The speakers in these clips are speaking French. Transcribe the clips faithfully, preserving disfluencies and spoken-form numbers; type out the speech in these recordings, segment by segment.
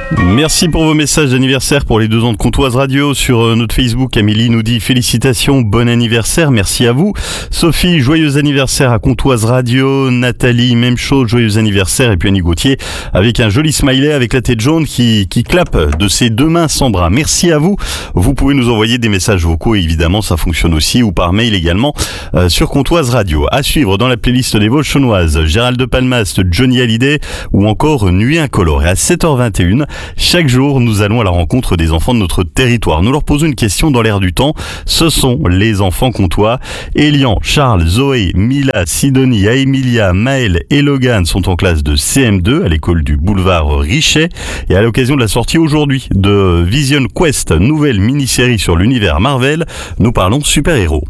Merci pour vos messages d'anniversaire pour les deux ans de Comptoise Radio. Sur notre Facebook, Amélie nous dit félicitations, bon anniversaire, merci à vous. Sophie, joyeux anniversaire à Comptoise Radio. Nathalie, même chose, joyeux anniversaire. Et puis Annie Gauthier avec un joli smiley avec la tête jaune qui, qui clappe de ses deux mains sans bras. Merci à vous. Vous pouvez nous envoyer des messages vocaux, évidemment, ça fonctionne aussi, ou par mail également euh, sur Comptoise Radio. À suivre dans la playlist des Vosges-Chaunoises, Gérald de Palmas, Johnny Hallyday ou encore Nuit incolore. Et à sept heures vingt et une, chaque jour, nous allons à la rencontre des enfants de notre territoire. Nous leur posons une question dans l'air du temps. Ce sont les enfants comtois. Elian, Charles, Zoé, Mila, Sidonie, Aemilia, Maël et Logan sont en classe de C M deux à l'école du boulevard Richet. Et à l'occasion de la sortie aujourd'hui de Vision Quest, nouvelle mini-série sur l'univers Marvel, nous parlons super-héros.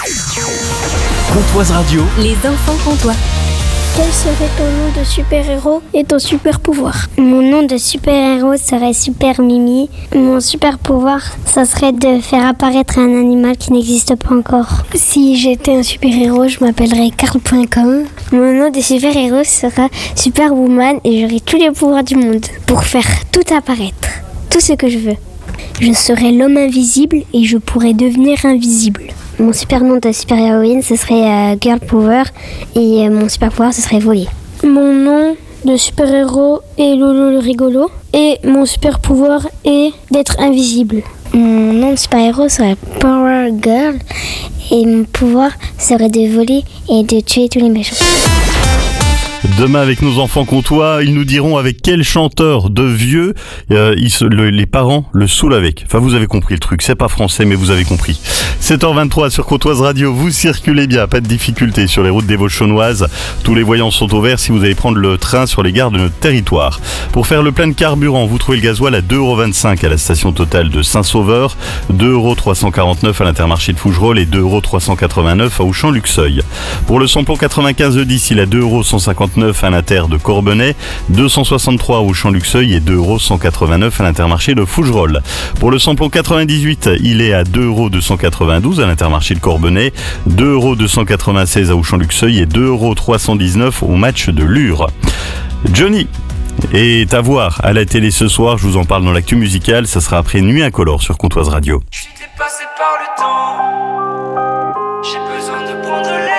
Comptoise Radio. Les enfants comtois. Quel serait ton nom de super-héros et ton super-pouvoir? Mon nom de super-héros serait Super Mimi. Mon super-pouvoir, ça serait de faire apparaître un animal qui n'existe pas encore. Si j'étais un super-héros, je m'appellerais Carl point com. Mon nom de super-héros sera Superwoman et j'aurai tous les pouvoirs du monde pour faire tout apparaître, tout ce que je veux. Je serais l'homme invisible et je pourrais devenir invisible. Mon super nom de super-héroïne, ce serait euh, Girl Power et euh, mon super-pouvoir, ce serait voler. Mon nom de super-héros est Lolo le rigolo et mon super-pouvoir est d'être invisible. Mon nom de super-héros serait Power Girl et mon pouvoir serait de voler et de tuer tous les méchants. Demain, avec nos enfants comtois, ils nous diront avec quel chanteur de vieux euh, ils se, le, les parents le saoulent avec. Enfin, vous avez compris le truc, c'est pas français, mais vous avez compris. sept heures vingt-trois sur Comptoise Radio, vous circulez bien, pas de difficulté sur les routes des Vosges-Chaunoises. Tous les voyants sont au vert si vous allez prendre le train sur les gares de notre territoire. Pour faire le plein de carburant, vous trouvez le gasoil à deux euros vingt-cinq à la station Total de Saint-Sauveur, deux euros trois cent quarante-neuf à l'Intermarché de Fougerolles et deux euros trois cent quatre-vingt-neuf à Auchan-Luxeuil. Pour le samplon quatre-vingt-quinze de dix, il a deux euros cent cinquante-neuf à l'Inter de Corbennais, deux cent soixante-trois au Champ-Luxeuil et deux euros cent quatre-vingt-neuf à l'Intermarché de Fougerolles. Pour le samplon quatre-vingt-dix-huit, il est à deux euros deux cent quatre-vingt-douze à l'Intermarché de Corbennais, deux euros deux cent quatre-vingt-seize à Auchan-Luxeuil et deux euros trois cent dix-neuf au match de Lure. Johnny est à voir à la télé ce soir, je vous en parle dans l'actu musicale, ça sera après Nuit incolore sur Comptoise Radio. Je suis dépassé par le temps, j'ai besoin de prendre l'air.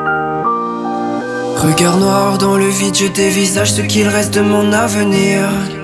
Regard noir dans le vide, je dévisage ce qu'il reste de mon avenir.